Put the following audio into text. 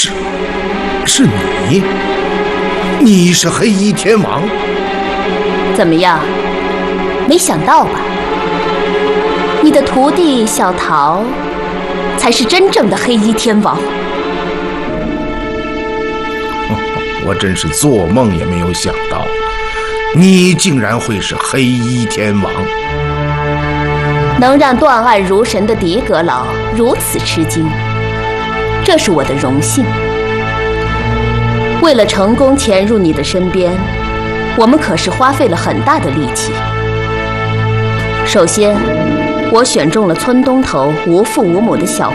是你？你是黑衣天王？ 怎么样？没想到吧？你的徒弟小桃，才是真正的黑衣天王。 我真是做梦也没有想到，你竟然会是黑衣天王。 能让断案如神的狄阁老如此吃惊，这是我的荣幸。为了成功潜入你的身边，我们可是花费了很大的力气。首先，我选中了村东头无父无母的小